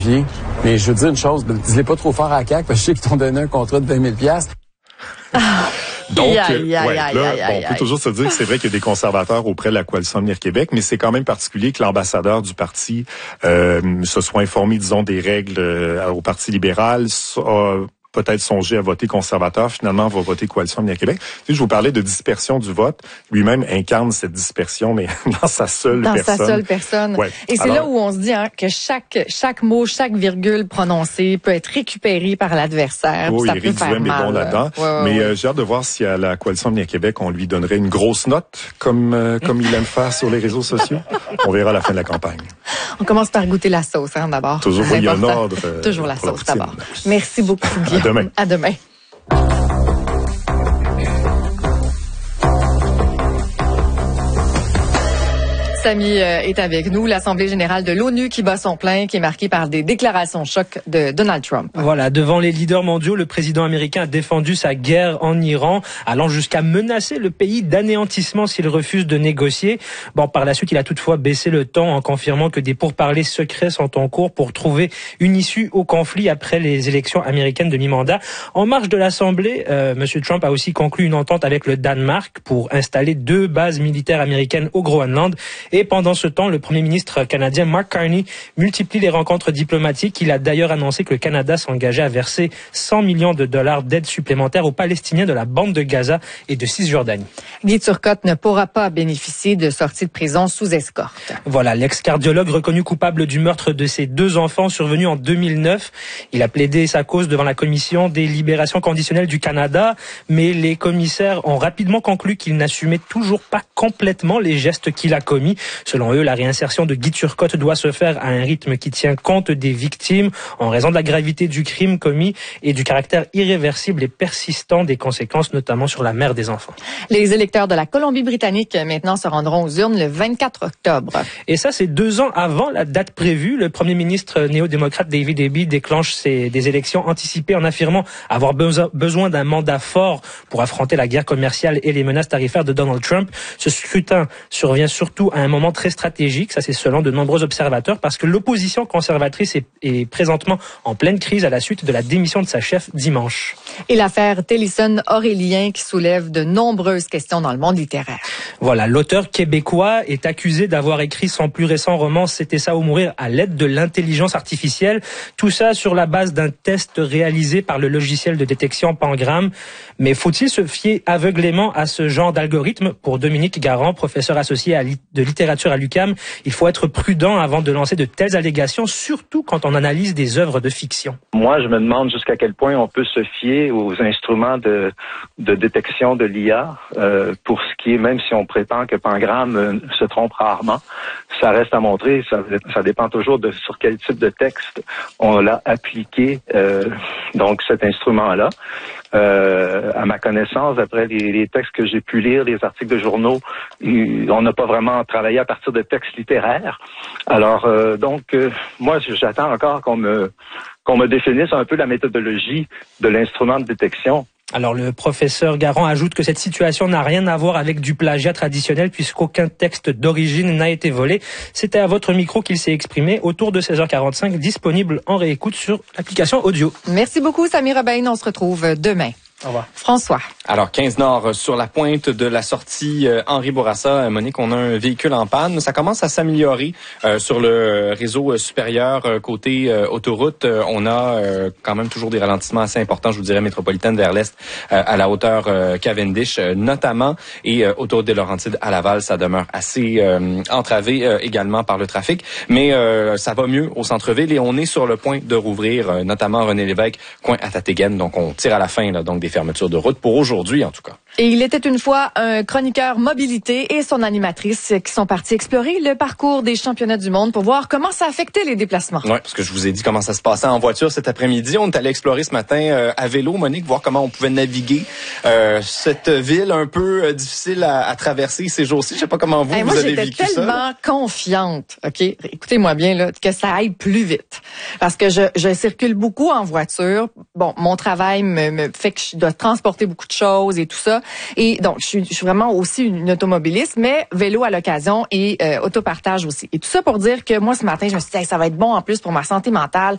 Mais je veux dire une chose, dis-les pas trop fort à la CAQ, parce que je sais qu'ils t'ont donné un contrat de 20 000 $. Donc, on peut toujours se dire que c'est vrai qu'il y a des conservateurs auprès de la Coalition Avenir Québec, mais c'est quand même particulier que l'ambassadeur du parti se soit informé, disons, des règles au Parti libéral, peut-être songer à voter conservateur, finalement va voter Coalition Avenir Québec. Tu sais, je vous parlais de dispersion du vote. Lui-même incarne cette dispersion, mais dans sa seule personne. Ouais. Et c'est là où on se dit que chaque mot, chaque virgule prononcée peut être récupérée par l'adversaire. Oui, ça Éric peut faire mal. Duhem est bon là-dedans. Mais j'ai hâte de voir si à la Coalition Avenir Québec, on lui donnerait une grosse note, comme il aime faire sur les réseaux sociaux. On verra à la fin de la campagne. On commence par goûter la sauce, d'abord. Toujours, il y a un ordre. Toujours la sauce, d'abord. Merci beaucoup, Guillaume. À demain. Samy est avec nous, l'Assemblée générale de l'ONU qui bat son plein, qui est marquée par des déclarations choc de Donald Trump. Voilà, devant les leaders mondiaux, le président américain a défendu sa guerre en Iran, allant jusqu'à menacer le pays d'anéantissement s'il refuse de négocier. Bon, par la suite, il a toutefois baissé le ton en confirmant que des pourparlers secrets sont en cours pour trouver une issue au conflit après les élections américaines de mi-mandat. En marge de l'Assemblée, M. Trump a aussi conclu une entente avec le Danemark pour installer 2 bases militaires américaines au Groenland. Et pendant ce temps, le premier ministre canadien Mark Carney multiplie les rencontres diplomatiques. Il a d'ailleurs annoncé que le Canada s'engageait à verser 100 millions de dollars d'aide supplémentaire aux Palestiniens de la bande de Gaza et de Cisjordanie. Guy Turcotte ne pourra pas bénéficier de sortie de prison sous escorte. Voilà, l'ex-cardiologue reconnu coupable du meurtre de ses 2 enfants survenu en 2009. Il a plaidé sa cause devant la Commission des libérations conditionnelles du Canada, mais les commissaires ont rapidement conclu qu'il n'assumait toujours pas complètement les gestes qu'il a commis. Selon eux, la réinsertion de Guy Turcotte doit se faire à un rythme qui tient compte des victimes en raison de la gravité du crime commis et du caractère irréversible et persistant des conséquences, notamment sur la mère des enfants. Les électeurs de la Colombie-Britannique maintenant se rendront aux urnes le 24 octobre. Et ça, c'est 2 ans avant la date prévue. Le premier ministre néo-démocrate David Eby déclenche des élections anticipées en affirmant avoir besoin d'un mandat fort pour affronter la guerre commerciale et les menaces tarifaires de Donald Trump. Ce scrutin survient surtout à un moment très stratégique, ça c'est selon de nombreux observateurs, parce que l'opposition conservatrice est présentement en pleine crise à la suite de la démission de sa chef dimanche. Et l'affaire Télisson-Aurélien qui soulève de nombreuses questions dans le monde littéraire. Voilà, l'auteur québécois est accusé d'avoir écrit son plus récent roman « C'était ça ou mourir » à l'aide de l'intelligence artificielle. Tout ça sur la base d'un test réalisé par le logiciel de détection Pangram. Mais faut-il se fier aveuglément à ce genre d'algorithme? Pour Dominique Garand, professeur associé de littérature à l'UQAM, il faut être prudent avant de lancer de telles allégations, surtout quand on analyse des œuvres de fiction. Moi, je me demande jusqu'à quel point on peut se fier aux instruments de détection de l'IA pour ce qui est, même si on prétend que Pangram se trompe rarement, ça reste à montrer, ça dépend toujours de sur quel type de texte on l'a appliqué, donc cet instrument-là. À ma connaissance, d'après les textes que j'ai pu lire, les articles de journaux, on n'a pas vraiment travaillé à partir de textes littéraires. Alors, moi, j'attends encore qu'on me définisse un peu la méthodologie de l'instrument de détection. Alors, le professeur Garand ajoute que cette situation n'a rien à voir avec du plagiat traditionnel puisqu'aucun texte d'origine n'a été volé. C'était à votre micro qu'il s'est exprimé autour de 16h45, disponible en réécoute sur l'application audio. Merci beaucoup, Samy Robin. On se retrouve demain. Au revoir. François. Alors, 15 Nord, sur la pointe de la sortie Henri Bourassa, Monique, on a un véhicule en panne. Ça commence à s'améliorer sur le réseau supérieur côté autoroute. On a quand même toujours des ralentissements assez importants, je vous dirais, métropolitaine vers l'est à la hauteur Cavendish notamment. Et autoroute des Laurentides à Laval, ça demeure assez entravé également par le trafic. Mais ça va mieux au centre-ville et on est sur le point de rouvrir, notamment René Lévesque, coin à Tatégaine. Donc, on tire à la fin, là, donc des fermetures de route pour aujourd'hui, en tout cas. Et il était une fois un chroniqueur mobilité et son animatrice qui sont partis explorer le parcours des championnats du monde pour voir comment ça affectait les déplacements. Oui, parce que je vous ai dit comment ça se passait en voiture cet après-midi. On est allé explorer ce matin à vélo, Monique, voir comment on pouvait naviguer cette ville un peu difficile à traverser ces jours-ci. Je sais pas comment vous avez vécu ça. Moi, j'étais tellement confiante, OK? Écoutez-moi bien, là, que ça aille plus vite. Parce que je circule beaucoup en voiture. Bon, mon travail me fait que je dois transporter beaucoup de choses et tout ça. Et donc, je suis vraiment aussi une automobiliste, mais vélo à l'occasion et autopartage aussi. Et tout ça pour dire que moi, ce matin, je me suis dit, hey, ça va être bon en plus pour ma santé mentale